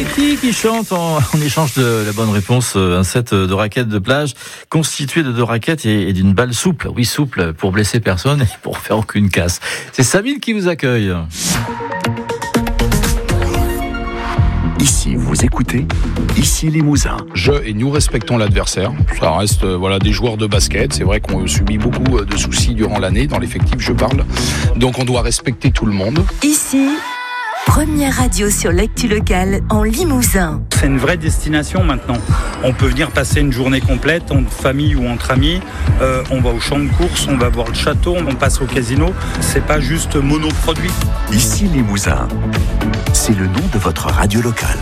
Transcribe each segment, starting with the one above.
qui chante en échange de la bonne réponse. Un set de raquettes de plage constitué de 2 raquettes et d'une balle souple. Oui, souple pour blesser personne et pour faire aucune casse. C'est Sabine qui vous accueille. Ici, vous écoutez, ici Limousin. Je et nous respectons l'adversaire. Ça reste des joueurs de basket. C'est vrai qu'on subit beaucoup de soucis durant l'année, dans l'effectif je parle. Donc on doit respecter tout le monde. Ici, première radio sur l'actu locale en Limousin. C'est une vraie destination maintenant. On peut venir passer une journée complète en famille ou entre amis. On va au champ de course, on va voir le château, on passe au casino. C'est pas juste monoproduit. Ici Limousin. C'est le nom de votre radio locale.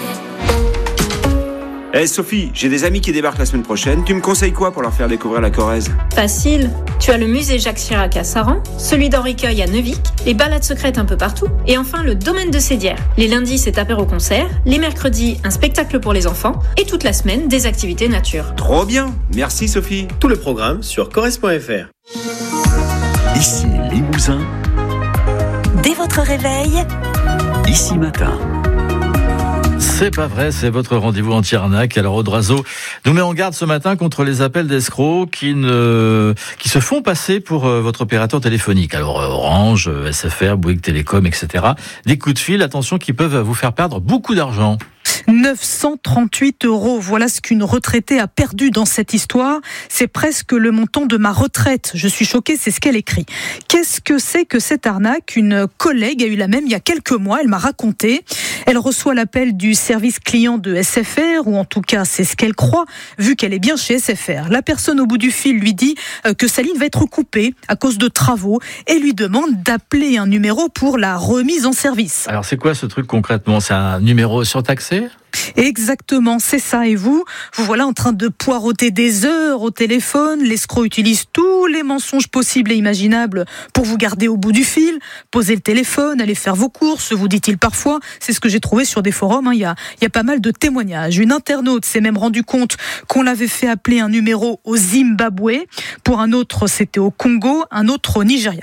Sophie, j'ai des amis qui débarquent la semaine prochaine. Tu me conseilles quoi pour leur faire découvrir la Corrèze ? Facile. Tu as le musée Jacques Chirac à Saran, celui d'Henri Queuille à Neuvic, les balades secrètes un peu partout, et enfin le domaine de Sédières. Les lundis, c'est apéro-concert, les mercredis, un spectacle pour les enfants, et toute la semaine, des activités nature. Trop bien. Merci Sophie. Tout le programme sur corrèze.fr. Ici Limousin. Dès votre réveil, Ici Matin. C'est pas vrai, c'est votre rendez-vous anti-arnaque. Alors Audrazo nous met en garde ce matin contre les appels d'escrocs qui se font passer pour votre opérateur téléphonique. Alors Orange, SFR, Bouygues Télécom, etc. Des coups de fil, attention, qui peuvent vous faire perdre beaucoup d'argent. 938 €. Voilà ce qu'une retraitée a perdu dans cette histoire. C'est presque le montant de ma retraite. Je suis choquée, c'est ce qu'elle écrit. Qu'est-ce que c'est que cette arnaque ? Une collègue a eu la même il y a quelques mois. Elle m'a raconté. Elle reçoit l'appel du service client de SFR, ou en tout cas, c'est ce qu'elle croit, vu qu'elle est bien chez SFR. La personne au bout du fil lui dit que sa ligne va être coupée à cause de travaux et lui demande d'appeler un numéro pour la remise en service. Alors c'est quoi ce truc concrètement ? C'est un numéro surtaxé ? Exactement, c'est ça. Et vous voilà en train de poireauter des heures au téléphone. L'escroc utilise tous les mensonges possibles et imaginables pour vous garder au bout du fil. Posez le téléphone, allez faire vos courses, vous dit-il parfois. C'est ce que j'ai trouvé sur des forums. Il y a pas mal de témoignages. Une internaute s'est même rendu compte qu'on l'avait fait appeler un numéro au Zimbabwe. Pour un autre, c'était au Congo, un autre au Nigeria.